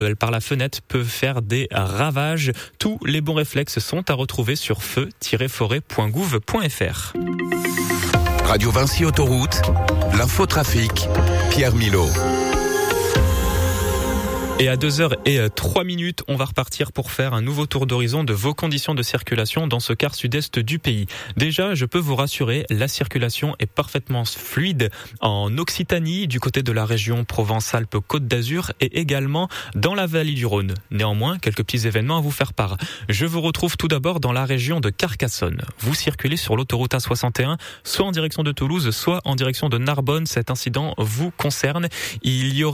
par la fenêtre peut faire des ravages. Tous les bons réflexes sont à retrouver sur feu-forêt.gouv.fr. Radio Vinci Autoroute, l'infotrafic, Pierre Milot. Et à 2h03, on va repartir pour faire un nouveau tour d'horizon de vos conditions de circulation dans ce quart sud-est du pays. Déjà, je peux vous rassurer, la circulation est parfaitement fluide en Occitanie, du côté de la région Provence-Alpes-Côte d'Azur et également dans la vallée du Rhône. Néanmoins, quelques petits événements à vous faire part. Je vous retrouve tout d'abord dans la région de Carcassonne. Vous circulez sur l'autoroute A61, soit en direction de Toulouse, soit en direction de Narbonne. Cet incident vous concerne. Il y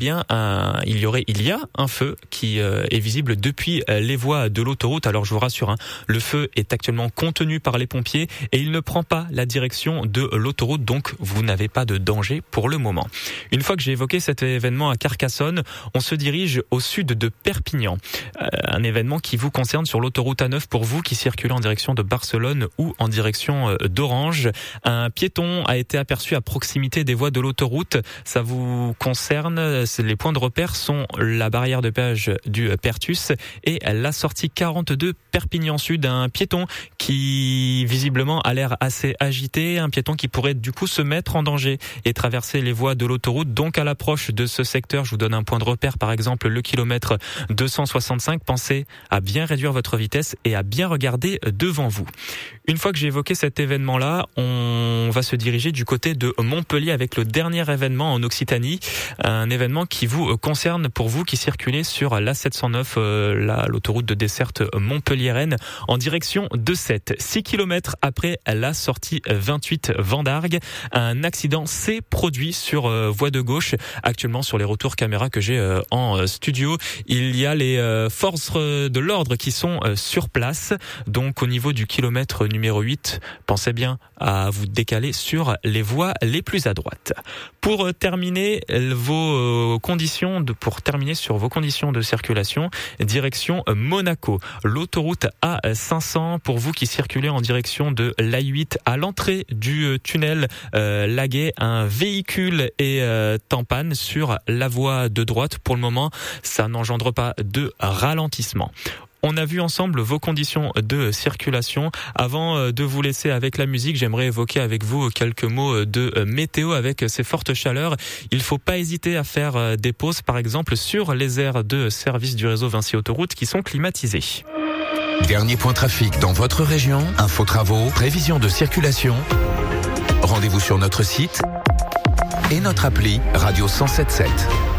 a un feu qui est visible depuis les voies de l'autoroute. Alors je vous rassure, le feu est actuellement contenu par les pompiers et il ne prend pas la direction de l'autoroute, donc vous n'avez pas de danger pour le moment. Une fois que j'ai évoqué cet événement à Carcassonne, on se dirige au sud de Perpignan. Un événement qui vous concerne sur l'autoroute A9 pour vous qui circulez en direction de Barcelone ou en direction d'Orange. Un piéton a été aperçu à proximité des voies de l'autoroute. Ça vous concerne, les points de repère sont la barrière de péage du Pertus et la sortie 42 Perpignan Sud. Un piéton qui visiblement a l'air assez agité, un piéton qui pourrait du coup se mettre en danger et traverser les voies de l'autoroute. Donc à l'approche de ce secteur, je vous donne un point de repère, par exemple le kilomètre 265. Pensez à bien réduire votre vitesse et à bien regarder devant vous. Une fois que j'ai évoqué cet événement-là, on va se diriger du côté de Montpellier avec le dernier événement en Occitanie. Un événement qui vous concerne pour vous qui circulez sur l'A709, l'autoroute de desserte Montpellier-Rennes en direction de Sète. 6 km après la sortie 28 Vendargues, un accident s'est produit sur voie de gauche. Actuellement sur les retours caméra que j'ai en studio, il y a les forces de l'ordre qui sont sur place. Donc au niveau du kilomètre numéro 8, pensez bien à vous décaler sur les voies les plus à droite. Pour terminer sur vos conditions de circulation, direction Monaco. L'autoroute A500 pour vous qui circulez en direction de l'A8 à l'entrée du tunnel Laguet. Un véhicule est en panne sur la voie de droite. Pour le moment, ça n'engendre pas de ralentissement. On a vu ensemble vos conditions de circulation. Avant de vous laisser avec la musique, j'aimerais évoquer avec vous quelques mots de météo avec ces fortes chaleurs. Il ne faut pas hésiter à faire des pauses, par exemple, sur les aires de service du réseau Vinci Autoroute qui sont climatisées. Dernier point trafic dans votre région, info travaux, prévision de circulation. Rendez-vous sur notre site et notre appli Radio 107.7.